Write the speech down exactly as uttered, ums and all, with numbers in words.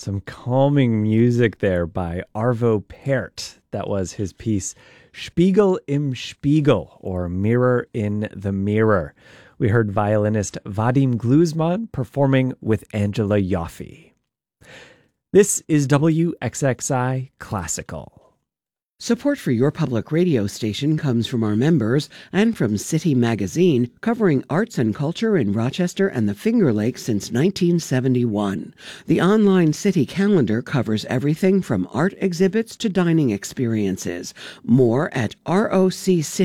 Some calming music there by Arvo Pärt. That was his piece Spiegel im Spiegel, or Mirror in the Mirror. We heard violinist Vadim Gluzman performing with Angela Yoffe. This is W X X I Classical. Support for your public radio station comes from our members and from City Magazine, covering arts and culture in Rochester and the Finger Lakes since nineteen seventy-one. The online City calendar covers everything from art exhibits to dining experiences. More at R O C city